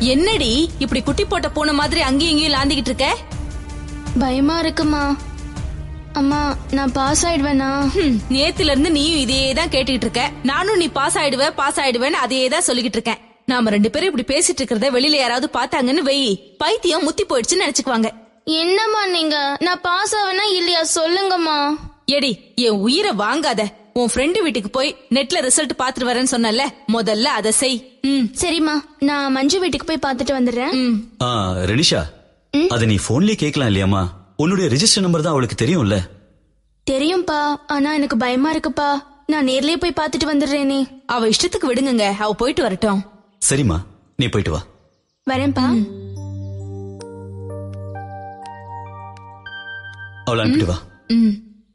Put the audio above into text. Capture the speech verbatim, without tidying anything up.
என்னடி இப்படி குட்டி போட்ட பூனை மாதிரி அங்கேயும் இங்கேயும் லாந்திக்கிட்டு இருக்க? பயமா இருக்குமா. அம்மா நான் பாஸ் ஆயிடுவேனா? நேத்துல இருந்து நீயும் இதேதான் கேட்டுக்கிட்டு இருக்க. நானும் நீ பாஸ் ஆயிடுவ பாஸ் ஆயிடுவேன்னு அதேதான் சொல்லிக்கிட்டு இருக்கேன். நாம ரெண்டு பேரும் இப்படி பேசிட்டு இருக்கிறத வெளியில யாராவது பாத்தாங்கன்னு வெயி, பைத்தியம் முத்தி போயிடுச்சுன்னு நினைச்சுக்குவாங்க. என்னம்மா நீங்க? நான் பாஸ் ஆவேனா இல்லையா சொல்லுங்கம்மா. எடி என் உயிரை வாங்காத. உன் ஃப்ரெண்டு வீட்டுக்கு போய் நெட்ல ரிசல்ட் பாத்துட்டு வரேன்னு சொன்னல, முதல்ல அதை செய். ம் சரிம்மா, நான் மஞ்சு வீட்டுக்கு போய் பாத்துட்டு வந்துடுறேன். ரெனிஷா, அத நீ போன்லயே கேட்கலாம் இல்லையாமா? உன்னுடைய ரெஜிஸ்டர் நம்பர் தான் அவளுக்கு தெரியும்ல. தெரியும்பா, ஆனா எனக்கு பயமா இருக்குப்பா. நான் நேர்லயே போய் பாத்துட்டு வந்துடுறேனே. அவ இஷ்டத்துக்கு விடுங்க, அவ போயிட்டு வரட்டும். சரிம்மா, நீ போயிட்டு வா. வரேன்பா. அவளை அனுப்பிட்டு வா. ம்